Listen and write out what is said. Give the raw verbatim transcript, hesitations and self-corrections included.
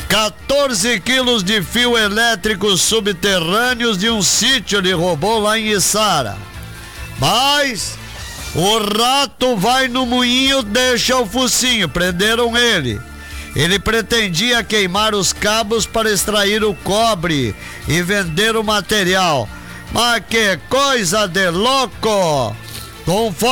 quatorze quilos de fio elétrico subterrâneos de um sítio ele roubou lá em Içara. Mas o rato vai no moinho, deixa o focinho, prenderam ele. Ele pretendia queimar os cabos para extrair o cobre e vender o material. Mas que coisa de louco! Conforme